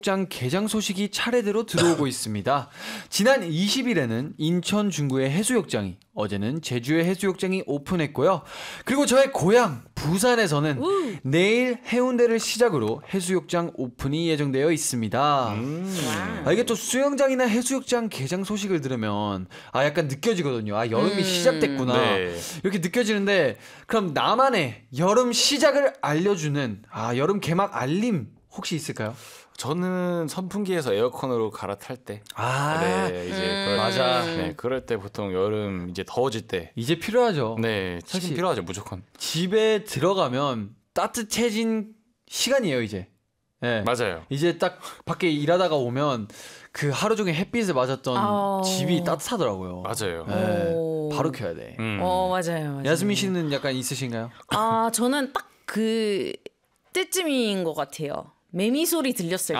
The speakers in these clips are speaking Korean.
해수욕장 개장 소식이 차례대로 들어오고 있습니다. 지난 20일에는 인천 중구의 해수욕장이, 어제는 제주의 해수욕장이 오픈했고요. 그리고 저의 고향 부산에서는 내일 해운대를 시작으로 해수욕장 오픈이 예정되어 있습니다. 이게 또 수영장이나 해수욕장 개장 소식을 들으면 약간 느껴지거든요. 여름이 시작됐구나. 네. 이렇게 느껴지는데, 그럼 나만의 여름 시작을 알려주는 여름 개막 알림 혹시 있을까요? 저는 선풍기에서 에어컨으로 갈아탈 때. 네, 이제 맞아. 네, 그럴 때 보통 여름 이제 더워질 때. 이제 필요하죠. 네, 사실 사실 필요하죠, 무조건. 집에 들어가면 따뜻해진 시간이에요, 이제. 네. 맞아요. 이제 딱 밖에 일하다가 오면 그 하루 종일 햇빛을 맞았던 집이 따뜻하더라고요. 맞아요. 네. 바로 켜야 돼. 맞아요. 야스민 씨는 약간 있으신가요? 저는 딱 그 때쯤인 것 같아요. 매미 소리 들렸을 때.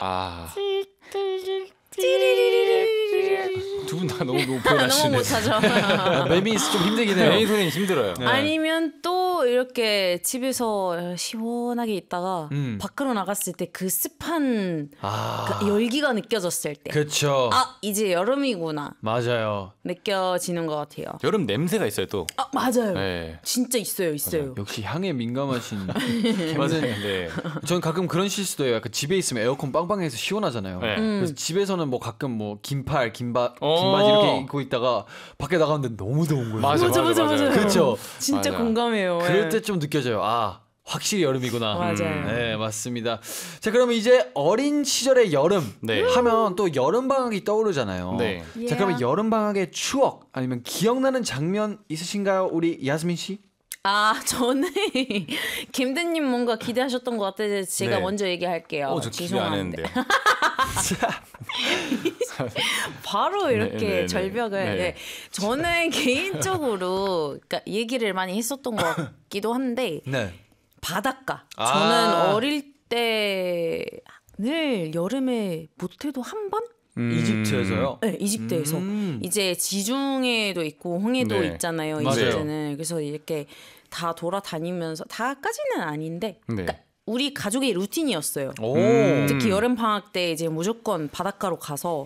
두 분 다 너무 표현하시네. 너무 못하죠. 매미 좀 힘들긴 해요. 매미 소리는 힘들어요. 네. 아니면 또 이렇게 집에서 시원하게 있다가 밖으로 나갔을 때 그 습한 그 열기가 느껴졌을 때. 그렇죠. 이제 여름이구나. 맞아요. 느껴지는 것 같아요. 여름 냄새가 있어요 또. 맞아요. 네. 진짜 있어요. 역시 향에 민감하신. 맞아요. 네. 저는 가끔 그런 실수도 해요. 약간 집에 있으면 에어컨 빵빵해서 시원하잖아요. 네. 그래서 집에서는 뭐 가끔 뭐 긴팔, 긴바지 이렇게 입고 있다가 밖에 나갔는데 너무 더운 거예요. 맞아요. 그렇죠. 진짜 맞아. 공감해요. 그럴 때 좀 느껴져요. 확실히 여름이구나. 맞아요. 네, 맞습니다. 자, 그러면 이제 어린 시절의 여름 하면 또 여름 방학이 떠오르잖아요. 네. 자, 그러면 여름 방학의 추억 아니면 기억나는 장면 있으신가요, 우리 야스민 씨? 저는 김대님 뭔가 기대하셨던 것 같아서 제가 네. 먼저 얘기할게요. 저 기대 안 했는데. 바로 이렇게 네. 절벽을. 네. 저는 개인적으로 그러니까 얘기를 많이 했었던 것 같기도 한데 네. 바닷가. 저는 어릴 때 늘 여름에 못해도 한 번? 이집트에서요? 네, 이집트에서 이제 지중해도 있고 홍해도 네. 있잖아요. 맞아요. 이집트는. 그래서 이렇게 다 돌아다니면서 다까지는 아닌데 네. 그러니까 우리 가족의 루틴이었어요. 오. 특히 여름 방학 때 이제 무조건 바닷가로 가서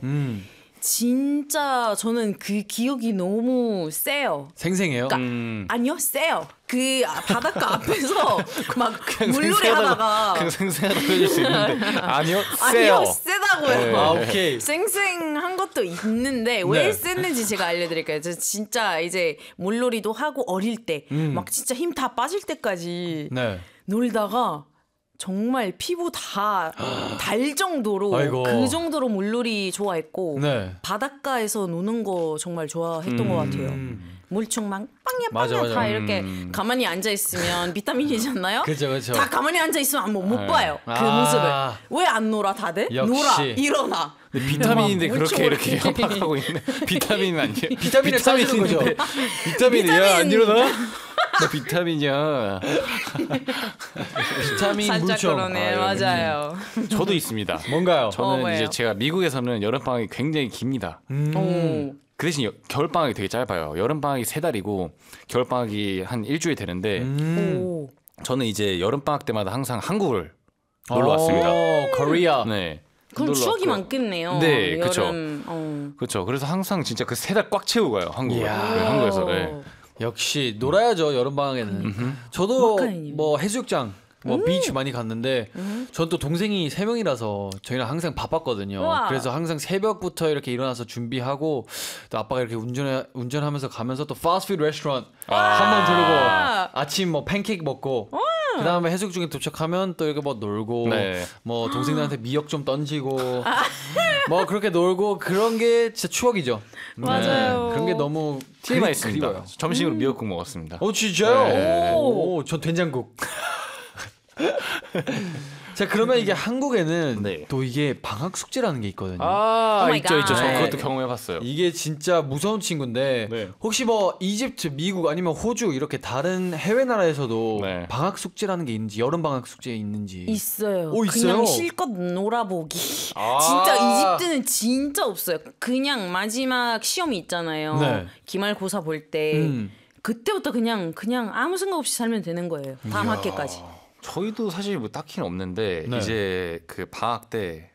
진짜 저는 그 기억이 너무 세요. 생생해요? 아니요, 세요. 그 바닷가 앞에서 막 물놀이 하다가 그냥 생생하다고 해줄 수 있는데 아니요, 세요. 아니요, 세다고요. 오케이. 쌩쌩한 것도 있는데 왜 셌는지 제가 알려드릴게요. 저 진짜 이제 물놀이도 하고 어릴 때 막 진짜 힘 다 빠질 때까지 놀다가 정말 피부 다 달 정도로 아이고. 그 정도로 물놀이 좋아했고 바닷가에서 노는 거 정말 좋아했던 것 같아요. 물총망 빵야 다 이렇게 가만히 앉아 있으면 비타민이잖아요. 그렇죠. 다 가만히 앉아 있으면 못 봐요. 그 모습을. 왜 안 놀아 다들? 역시. 놀아 일어나. 비타민인데 막 그렇게 물총을 이렇게 협박하고 있네. 비타민은 아니에요. 비타민을 싸주는 거죠. 비타민이야 안 일어나? 나 비타민이야. 비타민 살짝 물총. 그러네. 맞아요. 저도 있습니다. 뭔가요? 저는 뭐예요? 이제 제가 미국에서는 여름 방학이 굉장히 깁니다. 그 대신 겨울 방학이 되게 짧아요. 여름 방학이 3달이고 겨울 방학이 한 일주일 되는데 오. 저는 이제 여름 방학 때마다 항상 한국을 놀러 왔습니다. 코리아. 네. 그럼 놀러 추억이 왔고요. 많겠네요. 네, 그쵸. 여름. 그렇죠. 그래서 항상 진짜 그 3달 꽉 채우고 가요. 한국을. 이야. 네, 한국에서. 네. 역시 놀아야죠, 여름 방학에는. 저도 마카이님. 뭐 해수욕장 비치 많이 갔는데 전 또 동생이 3명이라서 저희랑 항상 바빴거든요. 우와. 그래서 항상 새벽부터 이렇게 일어나서 준비하고 또 아빠가 이렇게 운전하면서 가면서 또 파스트푸드 레스토랑 한번 들르고 아침 뭐 팬케이크 먹고 그다음에 해수욕장에 도착하면 또 이렇게 뭐 놀고 뭐 동생들한테 미역 좀 던지고 뭐 그렇게 놀고 그런 게 진짜 추억이죠. 맞아요. 그런 게 너무 TMI 있습니다. 그리워요. 점심으로 미역국 먹었습니다. 진짜요? 네. 전 된장국. 자, 그러면 이게 한국에는 또 이게 방학 숙제라는 게 있거든요. 있죠. 저 네. 그것도 경험해봤어요. 이게 진짜 무서운 친구인데 혹시 뭐 이집트, 미국 아니면 호주 이렇게 다른 해외 나라에서도 방학 숙제라는 게 있는지 여름 방학 숙제 있는지 있어요. 있어요? 그냥 실컷 놀아보기. 진짜 이집트는 진짜 없어요. 그냥 마지막 시험이 있잖아요. 기말고사 볼 때 그때부터 그냥 아무 생각 없이 살면 되는 거예요. 다음 학기까지. 저희도 사실 뭐 딱히는 없는데 이제 그 방학 때